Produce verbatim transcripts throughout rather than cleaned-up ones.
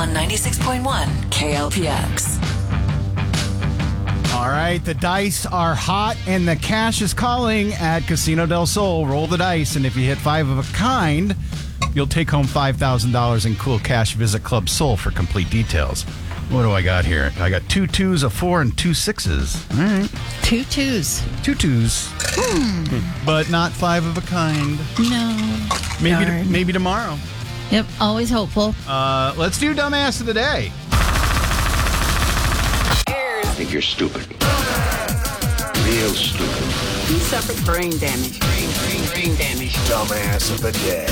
on ninety-six point one K L P X. All right, the dice are hot and the cash is calling at Casino del Sol. Roll the dice, and if you hit five of a kind, you'll take home five thousand dollars in cool cash. Visit Club Sol for complete details. What do I got here? I got two twos, a four, and two sixes. All right. Two twos. Two twos. Hmm. But not five of a kind. No. Maybe Darn. maybe tomorrow. Yep, always hopeful. Uh, let's do Dumbass of the Day. I think you're stupid. Real stupid. He suffered brain damage. Brain, brain, brain damage. Dumbass of the day.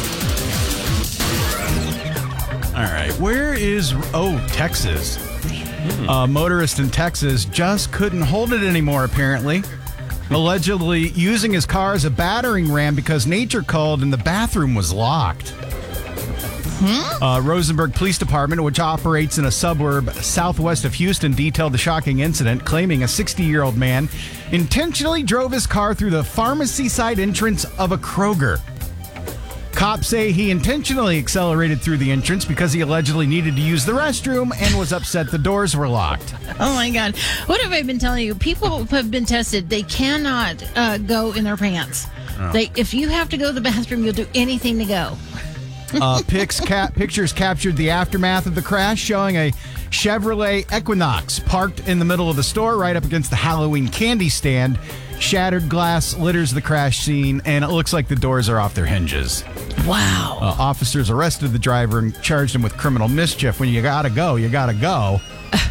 All right. Where is... Oh, Texas. A motorist in Texas just couldn't hold it anymore, apparently. Allegedly using his car as a battering ram because nature called and the bathroom was locked. Hmm? Uh, Rosenberg Police Department, which operates in a suburb southwest of Houston, detailed the shocking incident, claiming a sixty-year-old man intentionally drove his car through the pharmacy side entrance of a Kroger. Cops say he intentionally accelerated through the entrance because he allegedly needed to use the restroom and was upset the doors were locked. Oh, my God. What have I been telling you? People have been tested. They cannot uh, go in their pants. Oh. They, if you have to go to the bathroom, you'll do anything to go. Uh, pics cap- pictures captured the aftermath of the crash, showing a Chevrolet Equinox parked in the middle of the store right up against the Halloween candy stand. Shattered glass litters the crash scene, and it looks like the doors are off their hinges. Wow. Uh, officers arrested the driver and charged him with criminal mischief. When you gotta go, you gotta go.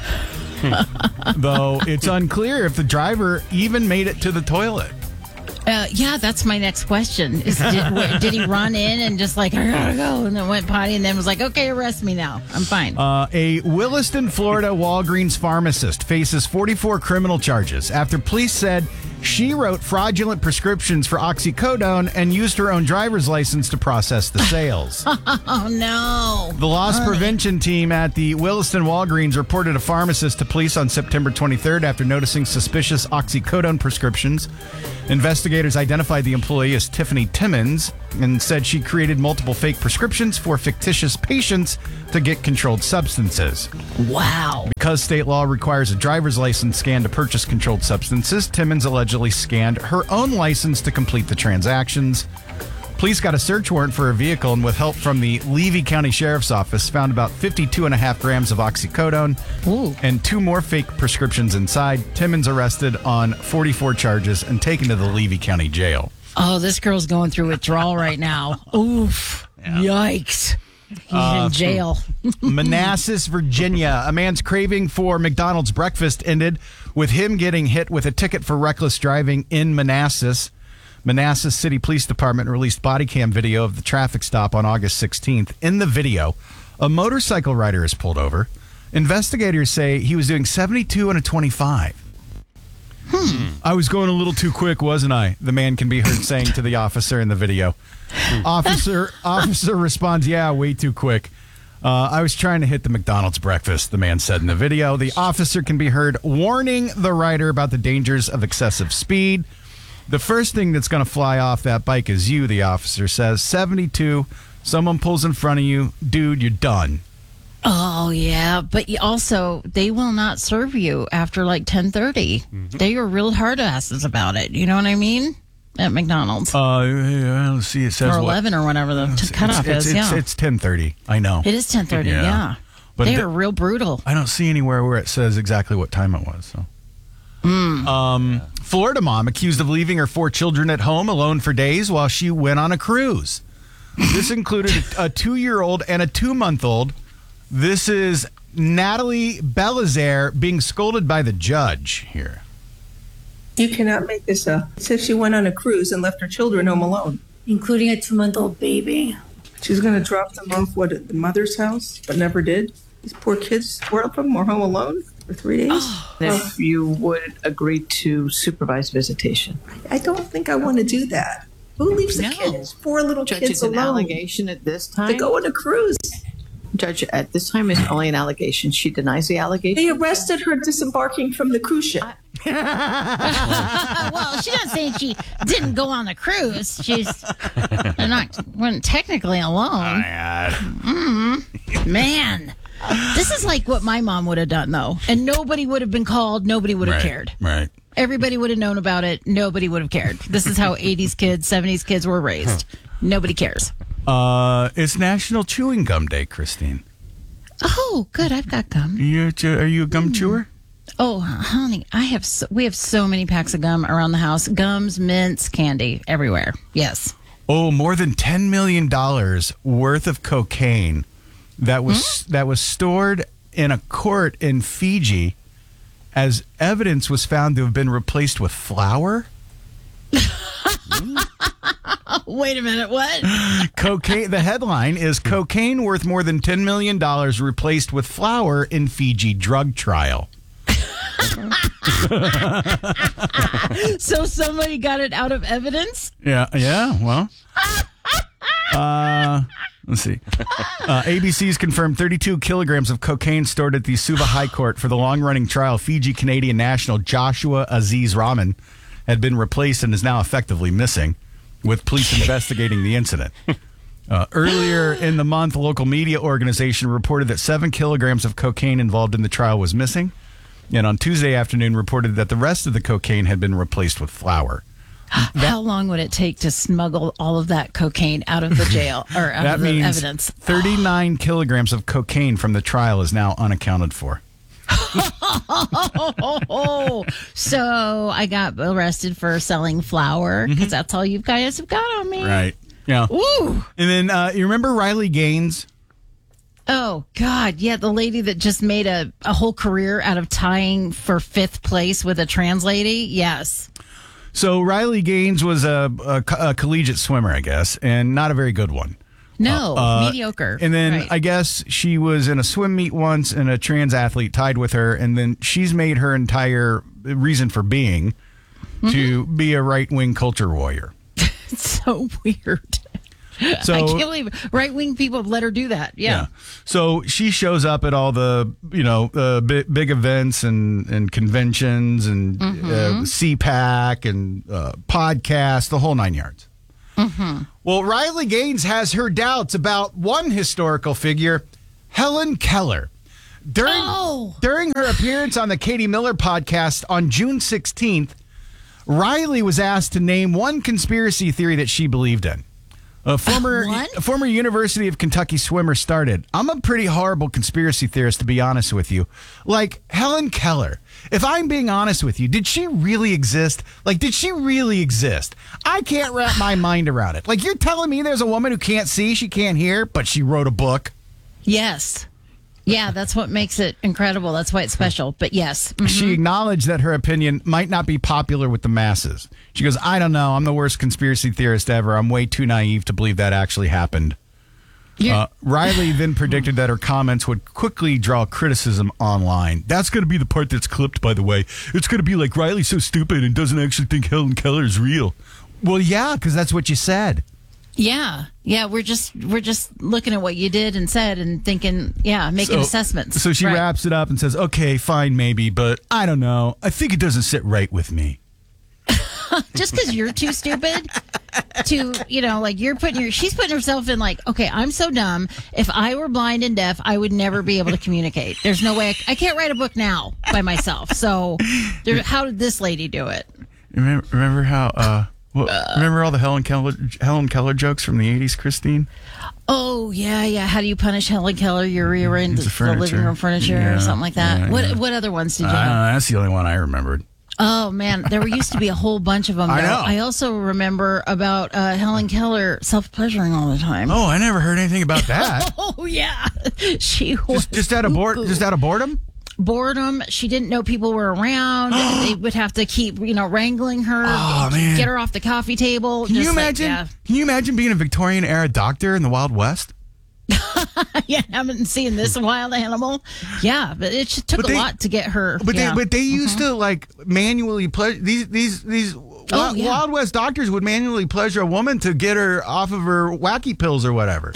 Though it's unclear if the driver even made it to the toilet. Uh, yeah, that's my next question. Is, did, where, did he run in and just like, I gotta go, and then went potty and then was like, okay, arrest me now. I'm fine. Uh, a Williston, Florida Walgreens pharmacist faces forty-four criminal charges after police said she wrote fraudulent prescriptions for oxycodone and used her own driver's license to process the sales. Oh, no. The loss Honey. prevention team at the Williston Walgreens reported a pharmacist to police on September twenty-third after noticing suspicious oxycodone prescriptions. Investigators identified the employee as Tiffany Timmons and said she created multiple fake prescriptions for fictitious patients to get controlled substances. Wow. Because state law requires a driver's license scan to purchase controlled substances, Timmons allegedly scanned her own license to complete the transactions. Police got a search warrant for her vehicle and with help from the Levy County Sheriff's Office found about fifty-two and a half grams of oxycodone Ooh. and two more fake prescriptions inside. Timmons arrested on forty-four charges and taken to the Levy County Jail. Oh, this girl's going through withdrawal right now. Oof. Yeah. Yikes. He's uh, in jail. Manassas, Virginia. A man's craving for McDonald's breakfast ended with him getting hit with a ticket for reckless driving in Manassas. Manassas City Police Department released body cam video of the traffic stop on August sixteenth. In the video, a motorcycle rider is pulled over. Investigators say he was doing seventy-two and a twenty-five. Hmm. I was going a little too quick, wasn't I? The man can be heard saying to the officer in the video. Officer officer responds, yeah, way too quick. Uh, I was trying to hit the McDonald's breakfast, the man said in the video. The officer can be heard warning the rider about the dangers of excessive speed. The first thing that's going to fly off that bike is you, the officer says. seventy-two, someone pulls in front of you. Dude, you're done. Oh, yeah. But you also, they will not serve you after like ten thirty. Mm-hmm. They are real hard asses about it. You know what I mean? At McDonald's. Uh, yeah, let's see. It says or eleven what? Or whatever the t- cutoff it's, it's, is. It's, yeah. it's ten thirty. I know. It is ten thirty, yeah. yeah. But they th- are real brutal. I don't see anywhere where it says exactly what time it was. So. Mm. Um, Florida mom accused of leaving her four children at home alone for days while she went on a cruise. This included a, a two-year-old and a two-month-old. This is Natalie Belizaire being scolded by the judge here. You cannot make this up. It says she went on a cruise and left her children home alone. Including a two-month-old baby. She's going to drop them off, what, at the mother's house, but never did? These poor kids, four of them, were home alone for three days? Oh. If you would agree to supervised visitation. I, I don't think I want to do that. Who leaves the No. kids, four little Judge, kids it's an alone? allegation at this time. To go on a cruise. Judge, at this time is only an allegation. She denies the allegation. They arrested her disembarking from the cruise ship. Well, she's not saying she didn't go on the cruise. She's they're not wasn't technically alone. Oh, mm, man. This is like what my mom would have done, though. And nobody would have been called. Nobody would have Right, cared. right. Everybody would have known about it. Nobody would have cared. This is how eighties kids, seventies kids were raised. Nobody cares. Uh, it's National Chewing Gum Day, Christine. Oh, good. I've got gum. You, are you a gum chewer? Oh, honey, I have. So, we have so many packs of gum around the house. Gums, mints, candy, everywhere. Yes. Oh, more than ten million dollars worth of cocaine that was that was stored in a court in Fiji as evidence was found to have been replaced with flour. Wait a minute. What? Cocaine. The headline is cocaine worth more than ten million dollars replaced with flour in Fiji drug trial. So somebody got it out of evidence? Yeah, yeah, well. Uh, let's see. Uh, A B C's confirmed thirty-two kilograms of cocaine stored at the Suva High Court for the long-running trial. Fiji Canadian national Joshua Aziz Rahman had been replaced and is now effectively missing, with police investigating the incident. Uh, earlier in the month, a local media organization reported that seven kilograms of cocaine involved in the trial was missing, and on Tuesday afternoon reported that the rest of the cocaine had been replaced with flour. How long would it take to smuggle all of that cocaine out of the jail or out That of the means evidence? thirty-nine kilograms of cocaine from the trial is now unaccounted for. Oh, so I got arrested for selling flour because that's all you guys have got on me. Right. Yeah. Ooh. And then uh, you remember Riley Gaines? Oh, God. Yeah, the lady that just made a, a whole career out of tying for fifth place with a trans lady. Yes. So Riley Gaines was a, a, co- a collegiate swimmer, I guess, and not a very good one. No, Uh, mediocre. And then Right. I guess she was in a swim meet once and a trans athlete tied with her. And then she's made her entire reason for being to be a right wing culture warrior. It's so weird. So, I can't believe right wing people let her do that. Yeah. Yeah. So she shows up at all the, you know, uh, big, big events and, and conventions and uh, C PAC and uh, podcasts, the whole nine yards. Well, Riley Gaines has her doubts about one historical figure, Helen Keller. During, Oh. during her appearance on the Katie Miller podcast on June sixteenth, Riley was asked to name one conspiracy theory that she believed in. A former, One? a former University of Kentucky swimmer started. I'm a pretty horrible conspiracy theorist, to be honest with you. Like, Helen Keller. If I'm being honest with you, did she really exist? Like, did she really exist? I can't wrap my mind around it. Like, you're telling me there's a woman who can't see, she can't hear, but she wrote a book? Yes. Yeah, that's what makes it incredible. That's why it's special. But yes. Mhm. She acknowledged that her opinion might not be popular with the masses. She goes, I don't know. I'm the worst conspiracy theorist ever. I'm way too naive to believe that actually happened. You're- Uh, Riley then predicted that her comments would quickly draw criticism online. That's going to be the part that's clipped, by the way. It's going to be like, Riley's so stupid and doesn't actually think Helen Keller is real. Well, yeah, because that's what you said. Yeah. Yeah. We're just we're just looking at what you did and said and thinking, yeah, making So- assessments. So she Right. wraps it up and says, okay, fine, maybe, but I don't know. I think it doesn't sit right with me. Just because you're too stupid to, you know, like you're putting your, she's putting herself in like, okay, I'm so dumb. If I were blind and deaf, I would never be able to communicate. There's no way I, I can't write a book now by myself. So there, how did this lady do it? Remember, remember how, uh, well, remember all the Helen Keller, Helen Keller jokes from the eighties, Christine? Oh, yeah, yeah. How do you punish Helen Keller? You rearrange It's the, the furniture. the living room furniture Yeah, or something like that. yeah, what yeah. what other ones did you I don't have? know, that's the only one I remembered. Oh, man. There used to be a whole bunch of them. I though. know. I also remember about uh, Helen Keller self-pleasuring all the time. Oh, I never heard anything about that. Oh, yeah. She was just, just out of bored, just out of boredom. boredom. She didn't know people were around. They would have to keep, you know, wrangling her, Oh, get man. her off the coffee table. Can you just like, imagine? yeah. Can you imagine being a Victorian era doctor in the Wild West? yeah, haven't seen this wild animal. Yeah, but it just took But a they- lot to get her. But yeah. they, but they used to like manually pleasure these these these Wild, Oh, yeah. Wild West doctors would manually pleasure a woman to get her off of her wacky pills or whatever.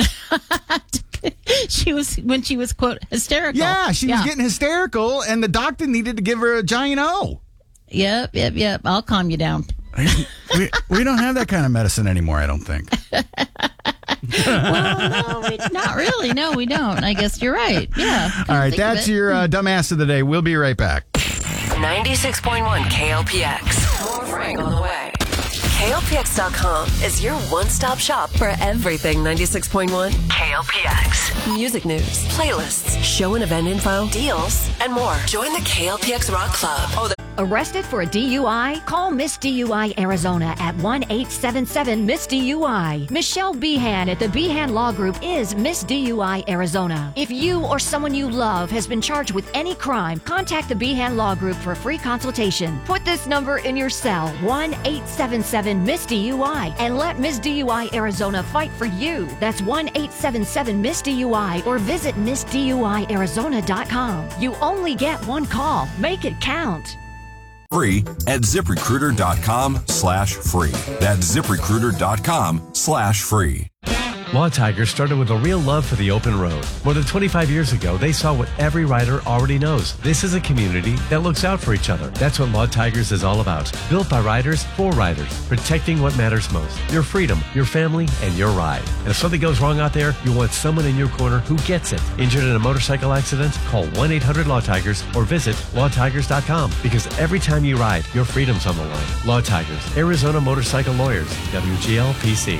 she was when she was quote hysterical. Yeah, she was Yeah. getting hysterical, and the doctor needed to give her a giant O. Yep, yep, yep. I'll calm you down. we, we don't have that kind of medicine anymore, I don't think. Well, no, we, not really. No, we don't. I guess you're right. Yeah. All right, that's your uh, dumbass of the day. We'll be right back. ninety-six point one K L P X. More Frank on the way. K L P X dot com is your one-stop shop for everything ninety-six point one K L P X. Music news, playlists, show and event info, deals, and more. Join the K L P X Rock Club. Oh, the- Arrested for a D U I? Call Miss D U I Arizona at one eight seven seven Miss D U I. Michelle Behan at the Behan Law Group is Miss D U I Arizona. If you or someone you love has been charged with any crime, contact the Behan Law Group for a free consultation. Put this number in your cell, one eight seven seven Miss D U I, and let Miss D U I Arizona fight for you. That's one eight seven seven Miss D U I, or visit Miss D U I Arizona dot com. You only get one call. Make it count. Free at ZipRecruiter.com slash free. That's ZipRecruiter.com slash free. Law Tigers started with a real love for the open road. More than twenty-five years ago, they saw what every rider already knows. This is a community that looks out for each other. That's what Law Tigers is all about. Built by riders, for riders, protecting what matters most. Your freedom, your family, and your ride. And if something goes wrong out there, you want someone in your corner who gets it. Injured in a motorcycle accident? Call one eight hundred Law Tigers or visit Law Tigers dot com, because every time you ride, your freedom's on the line. Law Tigers, Arizona Motorcycle Lawyers, W G L P C.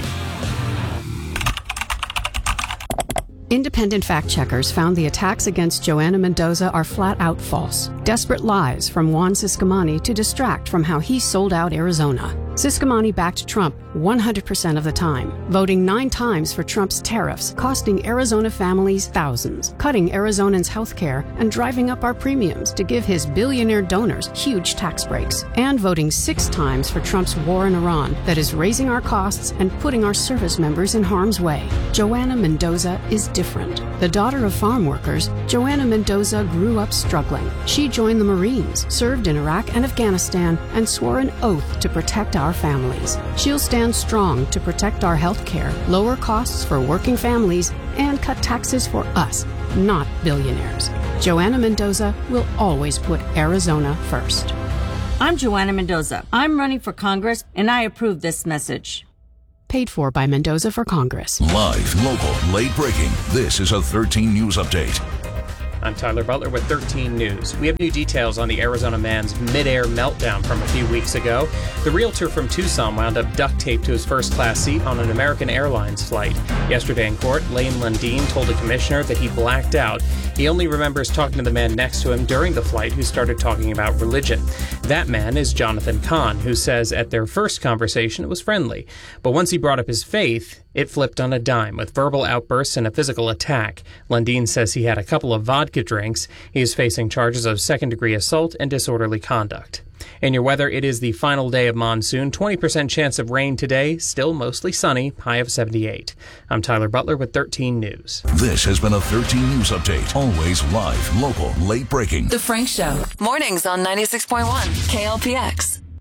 Independent fact-checkers found the attacks against Joanna Mendoza are flat-out false. Desperate lies from Juan Ciscomani to distract from how he sold out Arizona. Ciscomani backed Trump one hundred percent of the time, voting nine times for Trump's tariffs, costing Arizona families thousands, cutting Arizonans' health care, and driving up our premiums to give his billionaire donors huge tax breaks, and voting six times for Trump's war in Iran that is raising our costs and putting our service members in harm's way. Joanna Mendoza is different. The daughter of farm workers, Joanna Mendoza grew up struggling. She joined the Marines, served in Iraq and Afghanistan, and swore an oath to protect our families. She'll stand strong to protect our health care, lower costs for working families, and cut taxes for us, not billionaires. Joanna Mendoza will always put Arizona first. I'm Joanna Mendoza. I'm running for Congress, and I approve this message. Paid for by Mendoza for Congress. Live, local, late breaking. This is a thirteen News Update. I'm Tyler Butler with thirteen News. We have new details on the Arizona man's mid-air meltdown from a few weeks ago. The realtor from Tucson wound up duct taped to his first-class seat on an American Airlines flight. Yesterday in court, Lane Lundeen told the commissioner that he blacked out. He only remembers talking to the man next to him during the flight who started talking about religion. That man is Jonathan Kahn, who says at their first conversation it was friendly. But once he brought up his faith, it flipped on a dime with verbal outbursts and a physical attack. Lundeen says he had a couple of vodka drinks. He is facing charges of second-degree assault and disorderly conduct. In your weather, it is the final day of monsoon. twenty percent chance of rain today. Still mostly sunny. High of seventy-eight. I'm Tyler Butler with thirteen News. This has been a thirteen News Update. Always live, local, late breaking. The Frank Show. Mornings on ninety-six point one K L P X.